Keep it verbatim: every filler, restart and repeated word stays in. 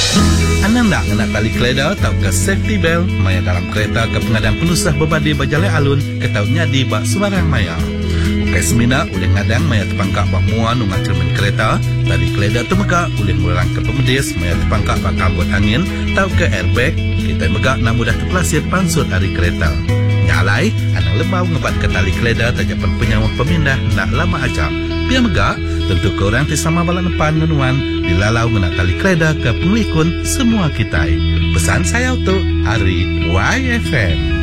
Anda nak nak tali keleda atau ke safety belt maya dalam kereta ke pengadang penusah berbadi berjalan alun ke tahunya di bak sembarang maya. Ukai semina oleh ngadang maya terpangkak bak muan ungat cermin kereta, tali keleda temegak oleh murang ke pemedis maya terpangkak bak kambut angin atau ke airbag, kita megak nak mudah terpelasir pansut hari kereta. Nyalai, anang lemau ngebat ke tali keleda tajapan penyawah pemindah nak lama ajak. Biar megak, tentu korang tisama balan depan menuan dilalau menak tali keleda ke pengelikun semua kita. Pesan saya untuk Ari Y F M.